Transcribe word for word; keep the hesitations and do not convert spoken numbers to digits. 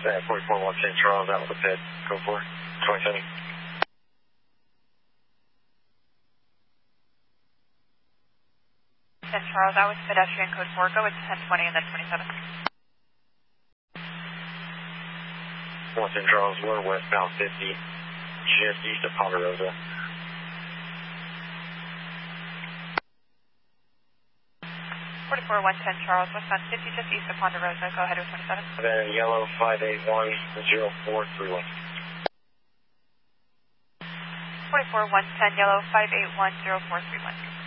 Uh, forty-four one ten Charles, out with the pit. Go for it. twenty-seven. ten Charles, out with pedestrian code four. Go with ten twenty and then twenty-seven. one ten Charles, we're westbound fifty, just east of Ponderosa. forty-four one ten Charles, westbound fifty, just east of Ponderosa. Go ahead with twenty-seven. Then yellow five eight one zero four three one. forty-four one ten, yellow five eight one zero four three one.